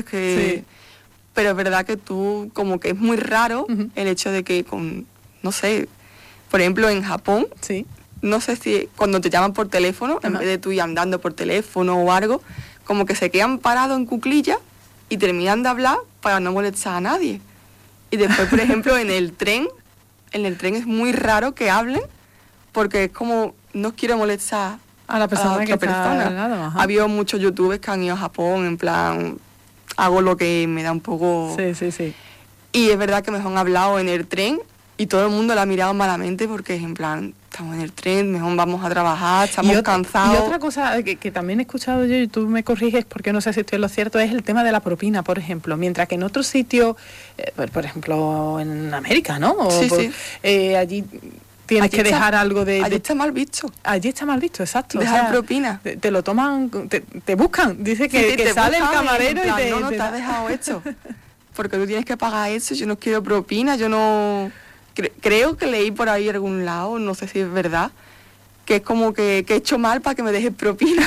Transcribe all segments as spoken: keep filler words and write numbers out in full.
que... Sí. Pero es verdad que tú, como que es muy raro uh-huh. el hecho de que con, no sé, por ejemplo en Japón, sí. no sé si cuando te llaman por teléfono, uh-huh. en vez de tú ir andando por teléfono o algo, como que se quedan parados en cuclillas y terminan de hablar para no molestar a nadie. Y después, por ejemplo, en el tren, en el tren es muy raro que hablen porque es como, no quiero molestar a la persona a la que otra persona. Está al lado, ha habido muchos youtubers que han ido a Japón en plan... hago lo que me da un poco... Sí, sí, sí. Y es verdad que me han hablado en el tren y todo el mundo la ha mirado malamente porque es en plan, estamos en el tren, mejor vamos a trabajar, estamos y otra, cansados. Y otra cosa que, que también he escuchado yo, y tú me corriges porque no sé si estoy en lo cierto, es el tema de la propina, por ejemplo. Mientras que en otros sitios, eh, por, por ejemplo, en América, ¿no? O, sí, por, sí. Eh, allí... Tienes allí que está, dejar algo de... Allí de, está mal visto. Allí está mal visto, exacto. Dejar o sea, propina. Te, te lo toman, te, te buscan. Dice que, sí, que sale el camarero y, plan, y te... No, no, te, te has dejado esto. Porque tú tienes que pagar eso, yo no quiero propina, yo no... Cre- creo que leí por ahí algún lado, no sé si es verdad, que es como que, que he hecho mal para que me dejes propina.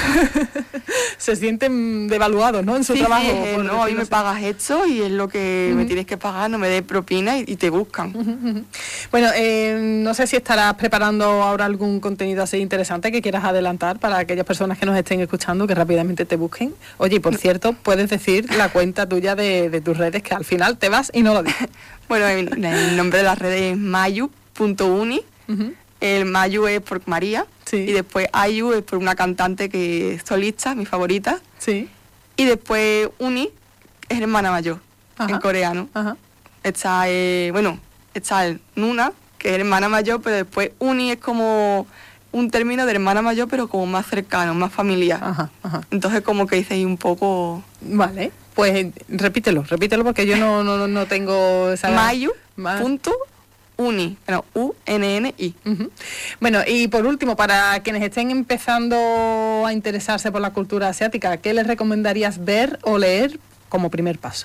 Se sienten devaluados, ¿no? En su sí, trabajo. Sí, es, no, a mí me pagas esto y es lo que uh-huh. me tienes que pagar, no me des propina y, y te buscan. Uh-huh, uh-huh. Bueno, eh, no sé si estarás preparando ahora algún contenido así interesante que quieras adelantar para aquellas personas que nos estén escuchando, que rápidamente te busquen. Oye, y por cierto, puedes decir la cuenta tuya de, de tus redes, que al final te vas y no lo dices. Bueno, el, el nombre de las redes es mayu punto uni. Uh-huh. El Mayu es por María, sí. y después Ayu es por una cantante que es solista, mi favorita. Sí. Y después Uni es hermana mayor, ajá. en coreano. Ajá. Está, eh, bueno, está el Nuna, que es hermana mayor, pero después Uni es como un término de hermana mayor, pero como más cercano, más familiar. Ajá, ajá. Entonces como que dice ahí un poco... Vale, pues repítelo, repítelo porque yo no, no, no tengo esa... Mayu punto Uni, bueno, U N N I. Uh-huh. Bueno, y por último, para quienes estén empezando a interesarse por la cultura asiática, ¿qué les recomendarías ver o leer como primer paso?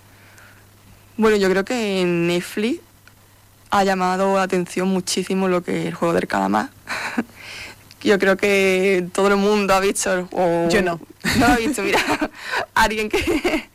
Bueno, yo creo que en Netflix ha llamado la atención muchísimo lo que es el juego del calamar. Yo creo que todo el mundo ha visto... O yo no. No lo ha visto, mira, alguien que...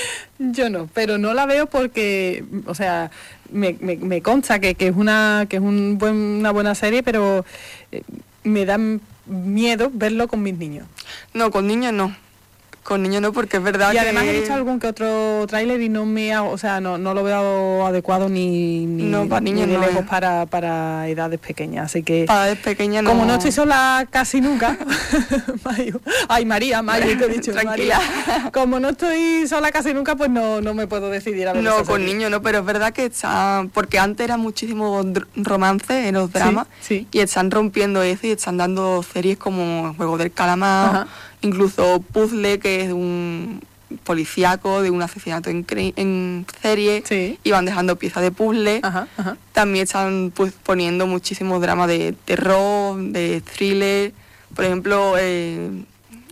Yo no, pero no la veo porque, o sea, me, me, me consta que, que es una que es un buen, una buena serie, pero eh, me da miedo verlo con mis niños. No, con niños no. Con niños no, porque es verdad y que... Y además he visto algún que otro tráiler y no me ha, o sea, no, no lo veo adecuado ni, ni, no, para niños ni de no lejos es. para, para edades pequeñas, así que... Para edades pequeñas no. Como no estoy sola casi nunca, Mayu, ay María, Mayu te he dicho, tranquila. María. Como no estoy sola casi nunca, pues no, no me puedo decidir a ver. No, con niños no, pero es verdad que está... Porque antes era muchísimo romance en los dramas, sí, sí. y están rompiendo eso y están dando series como El Juego del Calamar... Ajá. Incluso Puzzle, que es un policíaco de un asesinato en, cre- en serie, sí. y van dejando piezas de puzzle. Ajá, ajá. También están pues, poniendo muchísimos dramas de terror, de thriller. Por ejemplo, eh,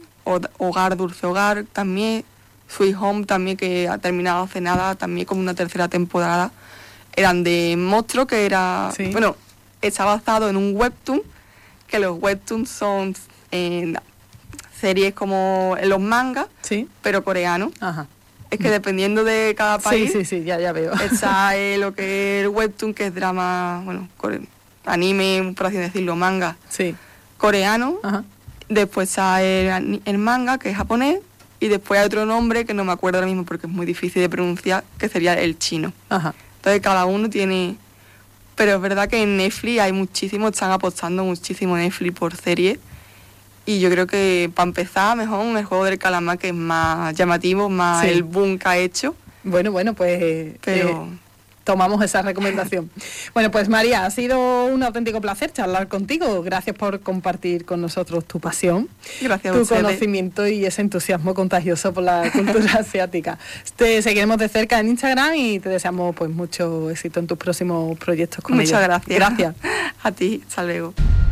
Hogar, Dulce Hogar también. Sweet Home también, que ha terminado hace nada, también como una tercera temporada. Eran de monstruos, que era... Sí. Bueno, está basado en un webtoon, que los webtoons son... Eh, series como en los mangas, sí. pero coreanos. Ajá. Es que dependiendo de cada país... Sí, sí, sí, ya, ya veo. Está eh, lo que es el webtoon, que es drama, bueno, core- anime, por así decirlo, manga, sí. coreano. Ajá. Después está el, el manga, que es japonés. Y después hay otro nombre que no me acuerdo ahora mismo porque es muy difícil de pronunciar, que sería el chino. Ajá. Entonces cada uno tiene... Pero es verdad que en Netflix hay muchísimo, están apostando muchísimo Netflix por series. Y yo creo que para empezar mejor El Juego del Calamar, que es más llamativo, más sí. el boom que ha hecho. Bueno, bueno, pues pero eh, tomamos esa recomendación. Bueno, pues María, ha sido un auténtico placer charlar contigo. Gracias por compartir con nosotros tu pasión, Gracias tu a ustedes. conocimiento y ese entusiasmo contagioso por la cultura asiática. Te seguiremos de cerca en Instagram y te deseamos pues mucho éxito en tus próximos proyectos con Muchas ellos. gracias. Gracias. A ti, hasta luego.